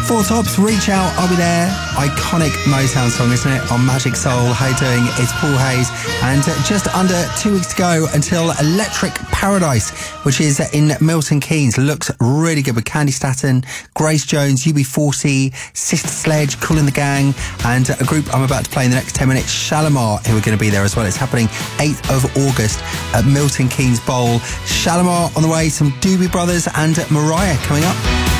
Four Tops, Reach Out, I'll Be There. Iconic Motown song, isn't it? On Magic Soul. How you doing? It's Paul Hayes. And just under 2 weeks to go until Electric Paradise, which is in Milton Keynes. Looks really good with Candy Staton, Grace Jones, UB40, Sister Sledge, Kool and the Gang, and a group I'm about to play in the next 10 minutes, Shalimar, who are going to be there as well. It's happening 8th of August at Milton Keynes Bowl. Shalimar on the way, some Doobie Brothers and Mariah coming up.